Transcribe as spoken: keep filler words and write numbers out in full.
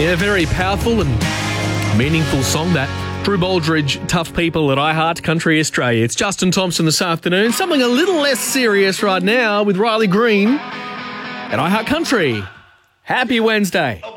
Yeah, very powerful and meaningful song that. Drew Baldridge, Tough People at iHeart Country Australia. It's Justin Thompson this afternoon. Something a little less serious right now with Riley Green at iHeart Country. Happy Wednesday.